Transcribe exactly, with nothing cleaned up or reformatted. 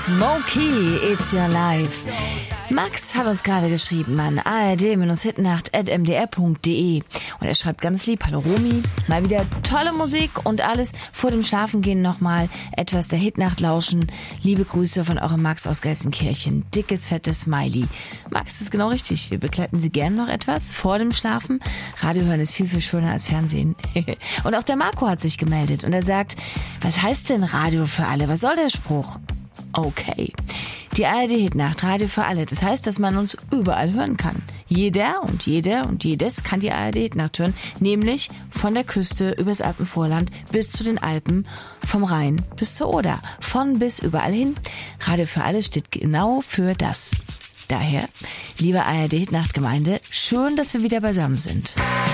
Smokey, It's Your Life. Max hat uns gerade geschrieben an a r d hitnacht at m d r punkt d e und er schreibt ganz lieb: Hallo Romy, mal wieder tolle Musik und alles. Vor dem Schlafengehen nochmal etwas der Hitnacht lauschen. Liebe Grüße von eurem Max aus Gelsenkirchen. Dickes, fettes Smiley. Max, das ist genau richtig. Wir begleiten Sie gern noch etwas vor dem Schlafen. Radio hören ist viel, viel schöner als Fernsehen. Und auch der Marco hat sich gemeldet und er sagt: Was heißt denn Radio für alle? Was soll der Spruch? Okay. Die A R D-Hitnacht, Radio für alle. Das heißt, dass man uns überall hören kann. Jeder und jeder und jedes kann die A R D-Hitnacht hören. Nämlich von der Küste übers Alpenvorland bis zu den Alpen, vom Rhein bis zur Oder. Von bis überall hin. Radio für alle steht genau für das. Daher, liebe A R D-Hitnacht-Gemeinde, schön, dass wir wieder beisammen sind.